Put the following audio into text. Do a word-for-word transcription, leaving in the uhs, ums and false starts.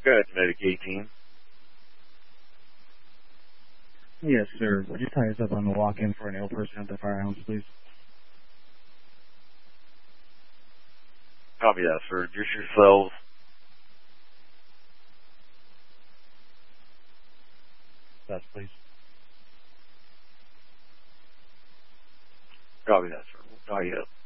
Go ahead, Medic eighteen. Yes, sir. Would you tie us up on the walk-in for an ill person at the firehouse, please? Copy that, sir. Just yourselves. Yes, please. Copy that, sir. We'll tie you up.